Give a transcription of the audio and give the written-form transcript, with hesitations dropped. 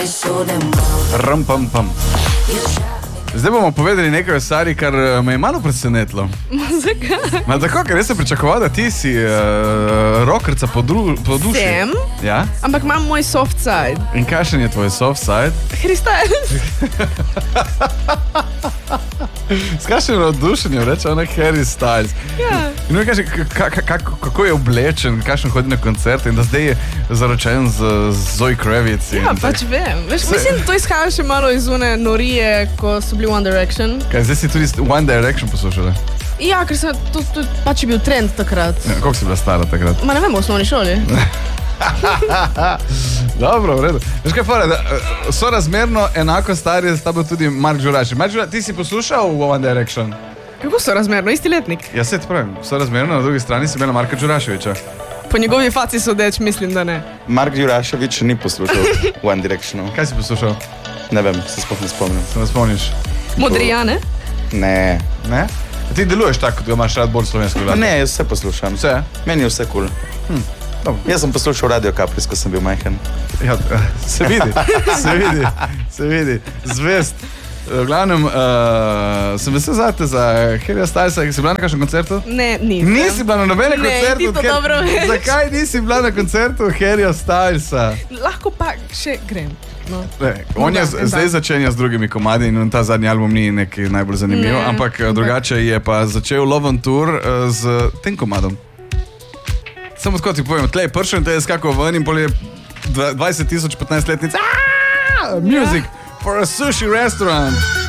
Ram, pam, pam. Zdaj bomo povedali nekaj o Sari, kar me je malo presenetilo. Zakaj? Tako, ker jaz sem pričakoval, da ti si rockerca po duši. Sem, ja? ampak imam moj soft side. In kakšen je tvoj soft side? Harry Styles. S kakšnim navdušenjem reče ona Harry Styles. Ja. In on kaže, kako je oblečen, kakšen hodi na koncerte in da zdaj je zaročen z Zoe Kravitz. Ja, pač vem. Veš, mislim, da to izhaja še malo iz one norije, ko so bili One Direction. Kaj, zdaj si tudi One Direction poslušala? Ja, ker to pač je bil trend takrat. Ja, koliko si bila stara takrat? Ma ne vem, v osnovni šoli. Dobro, v redu. Veš kaj fora, sorazmerno enako star je s tabo tudi Mark Đurašić. Mark Đurašić, ti si poslušal One Direction? Kako sorazmerno? Isti letnik? Ja, se ti pravim, sorazmerno, na drugi strani si imela Marka Đuraševića. Po njegovi faci sodeč, mislim, da ne. Mark Đurašević ni poslušal One Directionu. Kaj si poslušal? Ne vem, se sploh ne spomnim. Se ne spomniš? Modrijane? Ne. Ne? A ti deluješ tako, da imaš rad bolj slovensko glasbo? Ne, jaz vse poslušam. Vse? Meni je vse kul. Jaz sem poslušal Radio Kapris, ko sem bil majhen. Ja, se vidi. Zvest. V glavnem, sem vesel zate za Harryja Stylesa, ki si bila na kakšnem koncertu? Ne, nisem. Nisi bila na nobenem koncertu? Ne, ti to dobro veš. Zakaj nisi bila na koncertu Harryja Stylesa? Lahko pa še grem. No. On je zdaj začenja z drugimi komadi in ta zadnji album ni nekaj najbolj zanimiv, ampak drugače je pa začel Love on Tour z tem komadom. Samo tako ti povem, tle je pršel in te je skakal ven in pol je 20 000 15-letnic. Music for a sushi restaurant.